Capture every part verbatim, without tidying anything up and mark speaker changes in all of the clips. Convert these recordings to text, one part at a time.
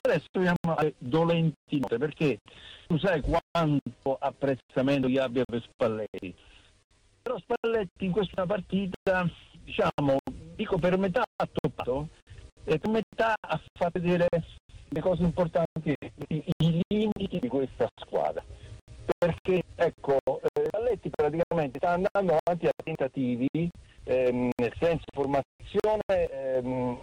Speaker 1: adesso andiamo alle dolenti note, perché tu sai quanto apprezzamento io abbia per Spalletti. Però Spalletti in questa partita, diciamo, dico per metà ha toppato e per metà ha fatto vedere le cose importanti, i, i limiti di questa squadra. Perché ecco, eh, Spalletti praticamente sta andando avanti a tentativi, ehm, nel senso formazione, ehm,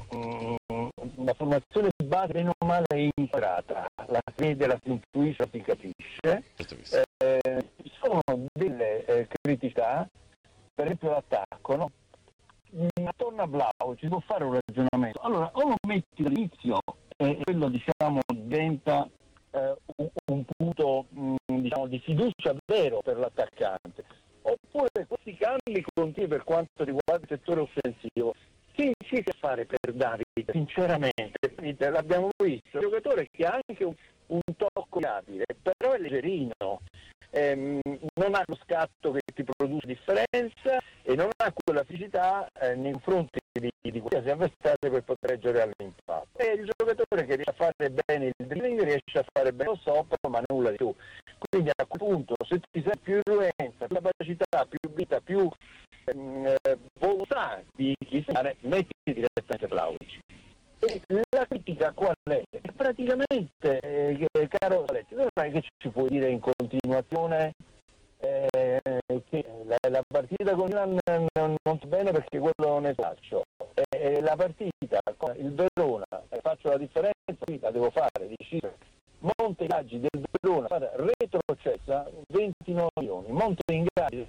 Speaker 1: una formazione di base meno male inquadrata, la si vede, la si intuisce, la si capisce. Eh, ci sono delle eh, criticità, per esempio l'attacco, no? Attorno a Blau ci può fare un ragionamento. Allora, o lo metti all'inizio e quello diciamo diventa eh, un, un punto mh, diciamo di fiducia vero per l'attaccante, oppure questi cambi continui per quanto riguarda il settore offensivo si riesce a fare per Davide, sinceramente. L'abbiamo visto, un giocatore che ha anche un, un tocco abile, però è leggerino, ehm, non ha lo scatto che ti produce differenza e non ha quella fisicità eh, nei confronti di, di qualsiasi avversario per poter reggere all'impatto. È il giocatore che riesce a fare bene il dribbling, riesce a fare bene lo stop, ma nulla di più. Quindi a quel punto, se ti sei più irruenza, più capacità, più vita, più ehm, volontà di fare, metti direttamente Vlahovic. E la critica qual è? Praticamente, eh, caro Spalletti, non è che ci puoi dire in continuazione eh, che la, la partita con Milan non, non va bene perché quello ne faccio. Eh, la partita con il Verona, eh, faccio la differenza, qui la devo fare, deciso. Monte Ingaggi del Verona retrocessa ventinove milioni, Monte Ingaggi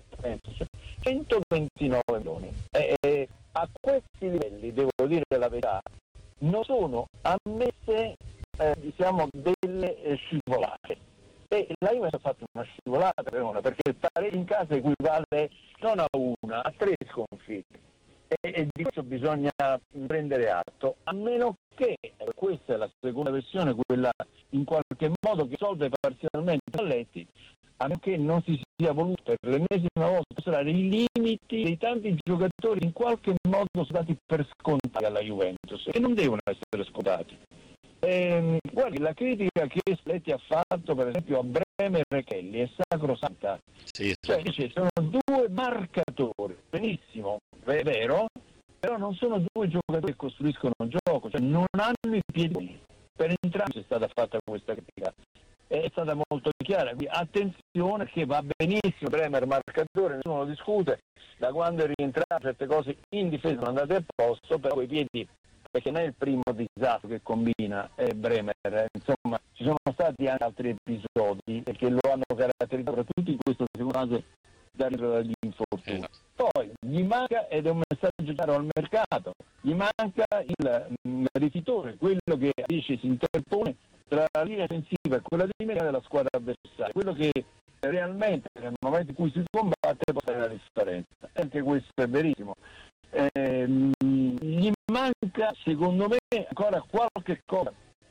Speaker 1: centoventinove milioni. E, e a questi livelli, devo dire la verità, non sono ammesse eh, diciamo delle eh, scivolate. E la Juve ha fatto una scivolata per Verona, perché il pareggio in casa equivale non a una, a tre sconfitte. E, e di questo bisogna prendere atto, a meno che, questa è la seconda versione, quella in qualche modo che solve parzialmente Spalletti, a meno che non si sia voluto per l'ennesima volta mostrare i limiti dei tanti giocatori in qualche modo sono stati per scontati alla Juventus e non devono essere scontati. Ehm, guardi, la critica che Spalletti ha fatto per esempio a Bremer e Kelly è sacrosanta. Sì, cioè dice sono due marcatori, benissimo, è vero, però non sono due giocatori che costruiscono un gioco, cioè non hanno i piedi. Per entrambi è stata fatta questa critica, è stata molto chiara, quindi attenzione che va benissimo Bremer marcatore, nessuno lo discute, da quando è rientrato certe cose in difesa sono andate a posto, però i piedi, perché non è il primo disastro che combina eh, Bremer, eh. Insomma ci sono stati anche altri episodi che lo hanno caratterizzato soprattutto in questa seconda fase da rientro dagli infortuni. Eh. Poi gli manca, ed è un messaggio chiaro al mercato, gli manca il mh, rifitore, quello che dice si interpone tra la linea offensiva e quella di meta della squadra avversaria, quello che realmente nel momento in cui si combatte può fare la differenza. Anche questo è verissimo. Eh, gli manca secondo me ancora qualche cosa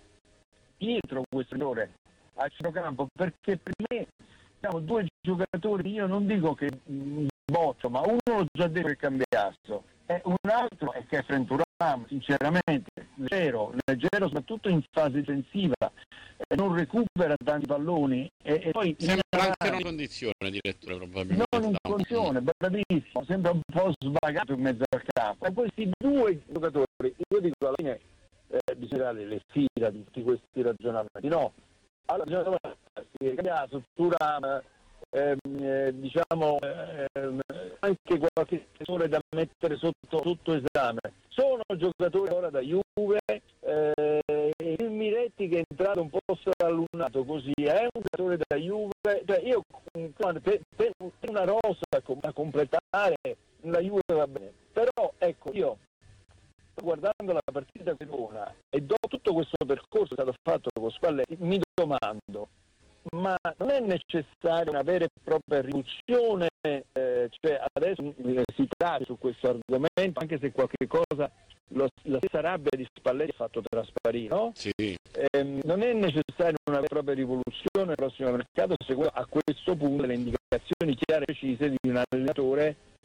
Speaker 1: dietro questo giocatore a centrocampo, perché per me siamo due giocatori, io non dico che mh, boccio, ma uno l'ho già detto che cambiasso, e un altro è che è Frenturam, sinceramente leggero, leggero soprattutto in fase difensiva, eh, non recupera tanti palloni e, e poi
Speaker 2: sembra anche non in condizione, direttore, probabilmente
Speaker 1: non in condizione, bravissimo, sembra un po' svagato in mezzo al campo. E questi due giocatori, io dico alla fine eh, bisogna dare le fila di tutti questi ragionamenti, no? Allora bisogna cambiare struttura, eh, eh, diciamo eh, anche qualche sole da mettere sotto, sotto esame. Sono giocatori ora da Juve, eh, il Miretti che è entrato un po' strallunato così, è un giocatore da Juve, cioè io per, per una rosa da completare la Juve va bene, però ecco io guardando la partita di Verona e dopo tutto questo percorso che è stato fatto con Spalletti mi domando, ma non è necessaria una vera e propria riduzione, eh, cioè adesso si tratta su questo argomento, anche se qualche cosa lo, la stessa rabbia di Spalletti ha fatto trasparire, no?
Speaker 2: Sì.
Speaker 1: Eh, non è necessaria una vera e propria rivoluzione nel prossimo mercato, secondo a questo punto le indicazioni chiare e precise di un allenatore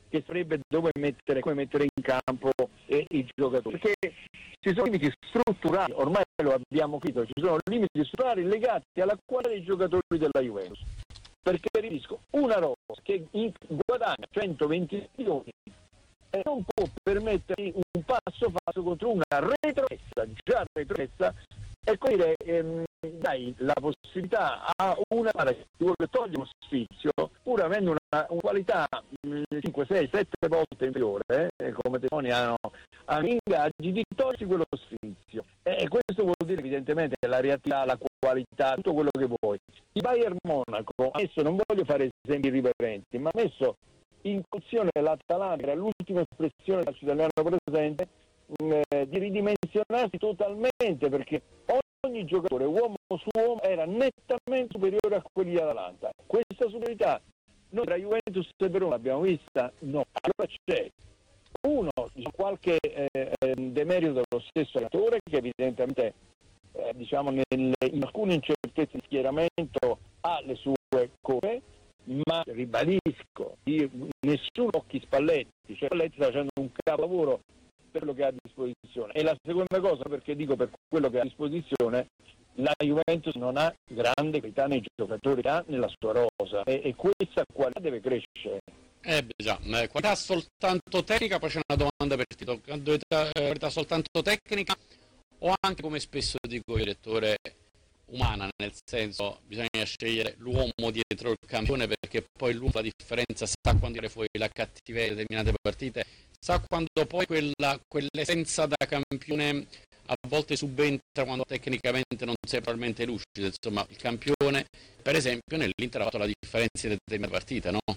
Speaker 1: che sarebbe dove mettere, come mettere in campo eh, i giocatori, perché ci sono limiti strutturali, ormai lo abbiamo capito, ci sono limiti strutturali legati alla qualità dei giocatori della Juventus, perché ribadisco, una rosa che in, guadagna centoventi milioni e non può permettersi un passo falso contro una retromessa, già retromessa, e come dire, ehm, dai la possibilità a una che vuole togliere uno sfizio, pur avendo una, una qualità cinque, sei, sette volte inferiore, eh, come testimoni hanno, hanno ingaggi, di togliersi quello sfizio. E questo vuol dire evidentemente la reattività, la qualità, tutto quello che vuoi. Il Bayern Monaco ha messo, non voglio fare esempi irriverenti, ma ha messo in condizione l'Atalanta, era l'ultima espressione del calcio italiano presente, mh, di ridimensionarsi totalmente, perché ogni giocatore, uomo su uomo, era nettamente superiore a quelli dell'Atalanta. Questa superiorità noi tra Juventus e Verona l'abbiamo vista? No. Allora c'è uno, diciamo, qualche eh, demerito dello stesso allenatore, che evidentemente eh, diciamo nelle, in alcune incertezze di schieramento ha le sue colpe, ma ribadisco, io, nessuno occhi Spalletti, cioè Spalletti sta facendo un capolavoro per quello che ha a disposizione. E la seconda cosa, perché dico per quello che ha a disposizione, la Juventus non ha grande qualità nei giocatori, ha nella sua rosa, e, e questa qualità deve crescere.
Speaker 2: Eh beh, già, ma qualità soltanto tecnica, poi c'è una domanda per Tito, qualità, qualità soltanto tecnica o anche, come spesso dico io, direttore, umana, nel senso bisogna scegliere l'uomo dietro il campione, perché poi l'uomo la differenza sa quando tira fuori la cattiveria di determinate partite, sa quando poi quella, quell'essenza da campione a volte subentra quando tecnicamente non sei probabilmente lucido. Insomma, il campione, per esempio, nell'Inter ha fatto la differenza in determinate partite, no?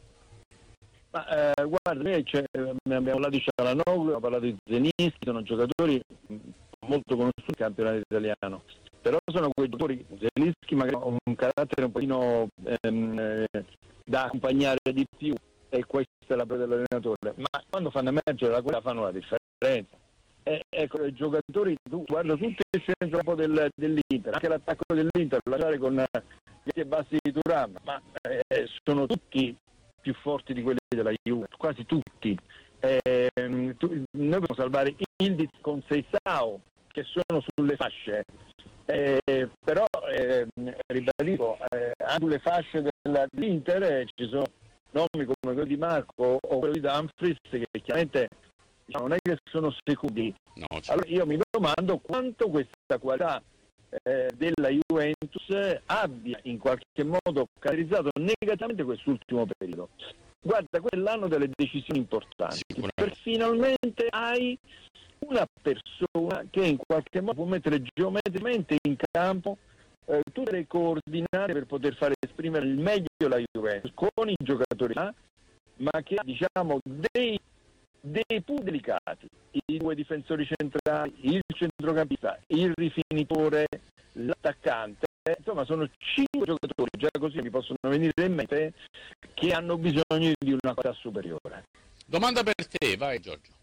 Speaker 1: Ma eh, guarda, noi abbiamo parlato di Cialanoglu, abbiamo parlato di Zelinski, sono giocatori molto conosciuti nel campionato italiano, però sono quei giocatori, Zelinski magari ha un carattere un pochino ehm, eh, da accompagnare di più, e questa è la prova dell'allenatore, ma quando fanno emergere la qualità fanno la differenza. E, ecco, i giocatori, tu guarda tutto il centrocampo del, dell'Inter, anche l'attacco dell'Inter, lasciare con gli e bassi di Thuram, ma eh, sono tutti più forti di quelli della Juve, quasi tutti. Eh, tu, noi possiamo salvare Ildiz con Seisao, che sono sulle fasce, eh, però eh, ribadisco, eh, anche sulle fasce dell'Inter eh, ci sono nomi come quello di Marco o quello di Dumfries, che chiaramente diciamo, non è che sono secondi.
Speaker 2: No, certo.
Speaker 1: Allora io mi domando quanto questa qualità eh, della Juventus abbia in qualche modo caratterizzato negativamente quest'ultimo periodo. Guarda, quello è l'anno delle decisioni importanti, perché finalmente hai una persona che in qualche modo può mettere geometricamente in campo eh, tutte le coordinate per poter fare esprimere il meglio la Juventus con i giocatori, ma che ha, diciamo, dei, dei punti delicati, i due difensori centrali, il centrocampista, il rifinitore, l'attaccante. Insomma, sono cinque giocatori, già così mi possono venire in mente, che hanno bisogno di una qualità superiore.
Speaker 2: Domanda per te, vai Giorgio.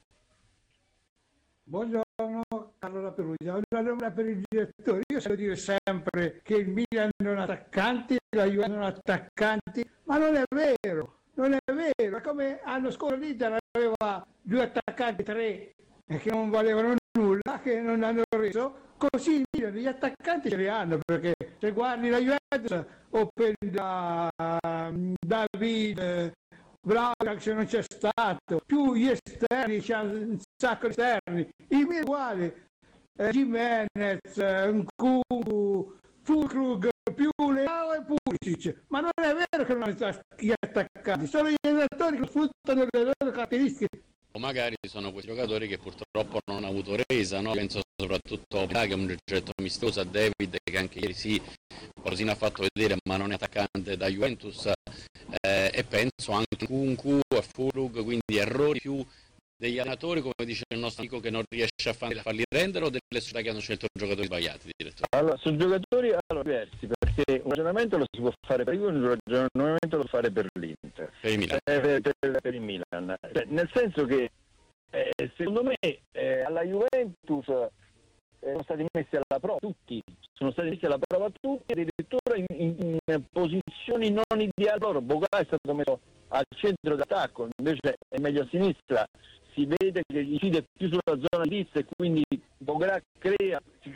Speaker 3: Buongiorno, Carlo La Perugia. Una domanda per il direttore. Io so dire sempre che il Milan non ha attaccanti, la Juve non ha attaccanti, ma non è vero, non è vero. È come l'anno scorso l'Inter aveva due attaccanti, tre, che non valevano nulla, che non hanno reso. Così il Milan gli attaccanti ce li hanno, perché se guardi la Juventus, Openda, David, Vlahovic non c'è stato, più gli esterni, c'è un sacco di esterni, i miei uguali, eh, Jimenez, Nkunku, Fulkrug, più Leao e Pulisic, ma non è vero che non hanno gli attaccanti, sono gli allenatori che sfruttano le loro caratteristiche.
Speaker 2: O magari sono quei giocatori che purtroppo non hanno avuto resa, no? Penso soprattutto a Openda, che è un progetto misterioso, a David, che anche ieri sì, qualcosina ha fatto vedere, ma non è attaccante da Juventus, eh, e penso anche a Nkunku, a Fulkrug, quindi errori più degli allenatori, come dice il nostro amico, che non riesce a farli rendere, o delle società che hanno scelto giocatori sbagliati, direttore?
Speaker 1: Allora, sono giocatori allora, diversi, perché un ragionamento lo si può fare per Juve, un ragionamento lo si può fare per l'Inter,
Speaker 2: per il Milan,
Speaker 1: eh, per, per, per il Milan. Cioè, nel senso che eh, secondo me eh, alla Juventus eh, sono stati messi alla prova tutti, sono stati messi alla prova tutti, addirittura in, in, in posizioni non ideali. Loro, Boga è stato messo al centro d'attacco, invece è meglio a sinistra. Si vede che incide più sulla zona di Diz e quindi Bogra crea, si